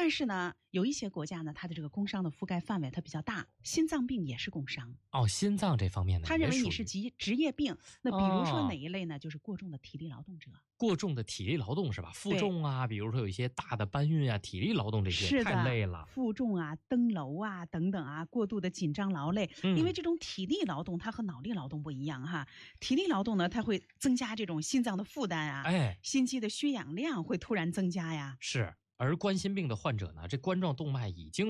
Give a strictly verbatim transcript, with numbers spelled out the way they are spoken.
但是呢，有一些国家呢，它的这个工伤的覆盖范围它比较大，心脏病也是工伤。 哦，心脏这方面的， 他认为你是职职业病。那比如说哪一类呢？ 哦、 就是过重的体力劳动者。 过重的体力劳动是吧？负重啊，比如说有一些大的搬运啊，体力劳动这些太累了。 负重啊，登楼啊等等啊，过度的紧张劳累。嗯、因为这种体力劳动它和脑力劳动不一样哈。体力劳动呢，它会增加这种心脏的负担啊， 哎， 心肌的血氧量会突然增加呀。 是。而冠心病的患者呢，这冠状动脉已经